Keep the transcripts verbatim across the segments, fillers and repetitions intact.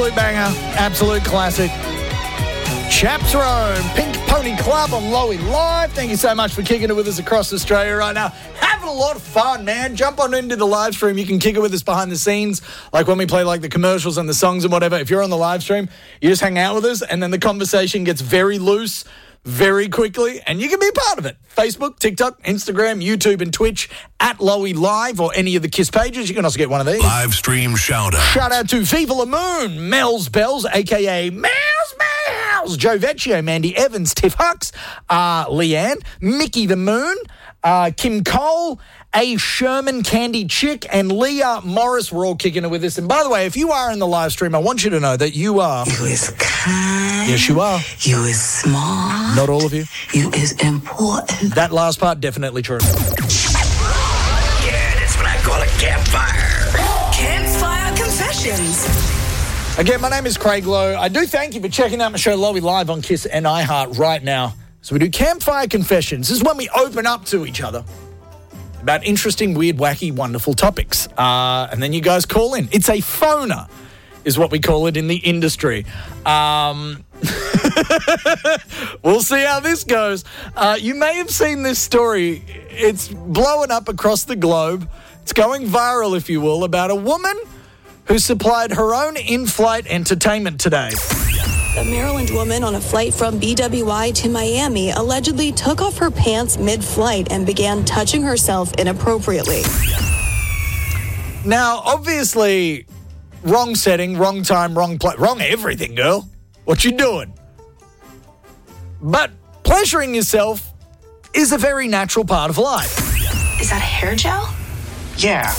Absolute banger, absolute classic. Chaperone, Pink Pony Club on Lowy Live. Thank you so much for kicking it with us across Australia right now. Having a lot of fun, man. Jump on into the live stream. You can kick it with us behind the scenes, like when we play like the commercials and the songs and whatever. If you're on the live stream, you just hang out with us, and then the conversation gets very loose very quickly, and you can be a part of it. Facebook, TikTok, Instagram, YouTube, and Twitch at Lowy Live, or any of the KISS pages. You can also get one of these. Live stream shout out. Shout out to Viva La Moon, Mel's Bells, a k a. Mel's Bells, Joe Vecchio, Mandy Evans, Tiff Hux, uh, Leanne, Mickey the Moon, uh, Kim Cole, A. Sherman, Candy Chick, and Leah Morris were all kicking it with us. And by the way, if you are in the live stream, I want you to know that you are... You is kind. Yes, you are. You is smart. Not all of you. You is important. That last part, definitely true. Yeah, that's what I call a campfire. Campfire Confessions. Again, my name is Craig Lowe. I do thank you for checking out my show, Lowy Live, on KISS and iHeart right now. So we do Campfire Confessions. This is when we open up to each other about interesting, weird, wacky, wonderful topics. Uh, and then you guys call in. It's a phoner, is what we call it in the industry. Um, we'll see how this goes. Uh, you may have seen this story. It's blowing up across the globe. It's going viral, if you will, about a woman who supplied her own in-flight entertainment today. A Maryland woman on a flight from B W I to Miami allegedly took off her pants mid-flight and began touching herself inappropriately. Now, obviously, wrong setting, wrong time, wrong place, wrong everything, girl. What you doing? But pleasuring yourself is a very natural part of life. Is that hair gel? Yeah.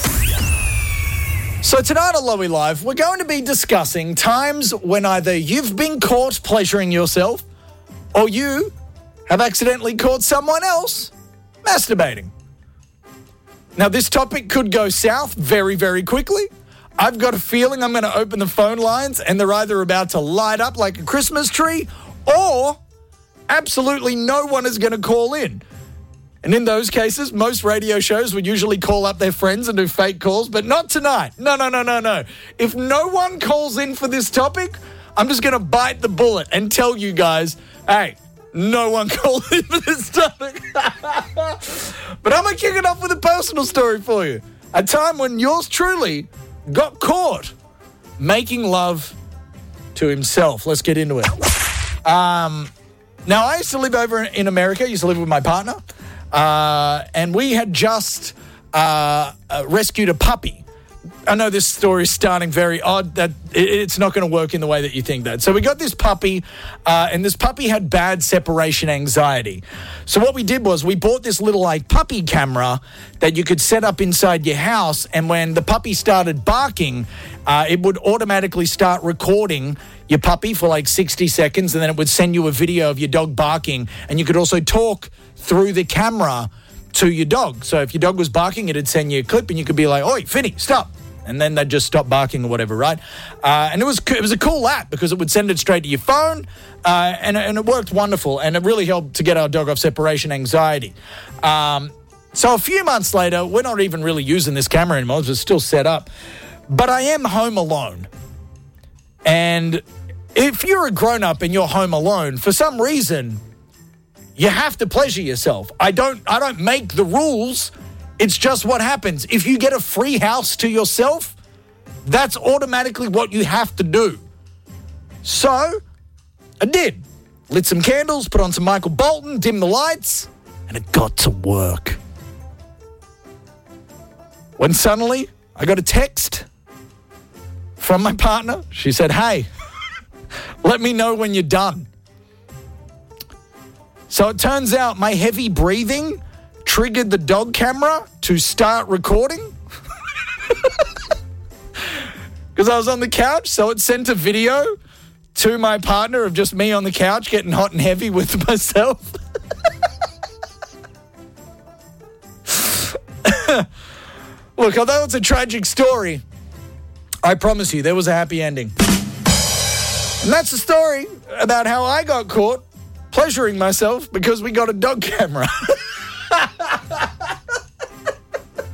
So tonight on Lowy Live, we're going to be discussing times when either you've been caught pleasuring yourself or you have accidentally caught someone else masturbating. Now, this topic could go south very, very quickly. I've got a feeling I'm going to open the phone lines and they're either about to light up like a Christmas tree or absolutely no one is going to call in. And in those cases, most radio shows would usually call up their friends and do fake calls, but not tonight. No, no, no, no, no. If no one calls in for this topic, I'm just going to bite the bullet and tell you guys, hey, no one called in for this topic. But I'm going to kick it off with a personal story for you. A time when yours truly got caught making love to himself. Let's get into it. Um, now, I used to live over in America. I used to live with my partner. Uh, and we had just uh, uh, rescued a puppy. I know this story is starting very odd. That it, it's not going to work in the way that you think that. So we got this puppy, uh, and this puppy had bad separation anxiety. So what we did was we bought this little like puppy camera that you could set up inside your house, and when the puppy started barking, uh, it would automatically start recording your puppy for like sixty seconds, and then it would send you a video of your dog barking, and you could also talk through the camera to your dog. So if your dog was barking, it'd send you a clip and you could be like, oi, Finny, stop. And then they'd just stop barking or whatever, right? Uh, and it was it was a cool app because it would send it straight to your phone, uh, and, and it worked wonderful, and it really helped to get our dog off separation anxiety. Um, so a few months later, we're not even really using this camera anymore. It's still set up. But I am home alone. And if you're a grown-up and you're home alone, for some reason, you have to pleasure yourself. I don't I don't make the rules. It's just what happens. If you get a free house to yourself, that's automatically what you have to do. So, I did. Lit some candles, put on some Michael Bolton, dimmed the lights, and it got to work. When suddenly, I got a text from my partner. She said, hey, let me know when you're done. So it turns out my heavy breathing triggered the dog camera to start recording. Because I was on the couch, so it sent a video to my partner of just me on the couch getting hot and heavy with myself. Look, although it's a tragic story, I promise you there was a happy ending. And that's the story about how I got caught pleasuring myself because we got a dog camera.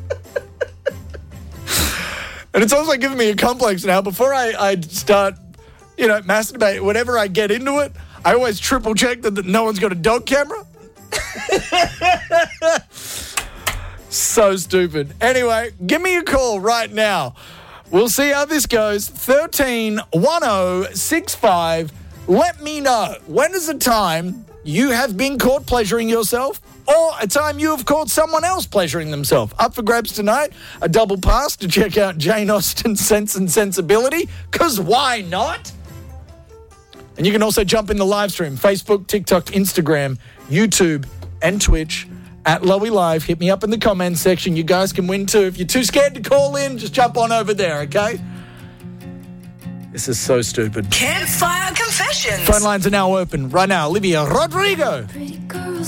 And it's also giving me a complex now. Before I, I start you know, masturbate. Whenever I get into it, I always triple check that, that no one's got a dog camera. So stupid. Anyway, give me a call right now. We'll see how this goes. thirteen one oh six five. Let me know. When is the time you have been caught pleasuring yourself, or a time you have caught someone else pleasuring themselves? Up for grabs tonight, a double pass to check out Jane Austen's Sense and Sensibility, because why not? And you can also jump in the live stream, Facebook, TikTok, Instagram, YouTube, and Twitch at Lowy Live. Hit me up in the comments section. You guys can win too. If you're too scared to call in, just jump on over there, okay? This is so stupid. Campfire Confessions. Phone lines are now open right now. Olivia Rodrigo. Pretty girl.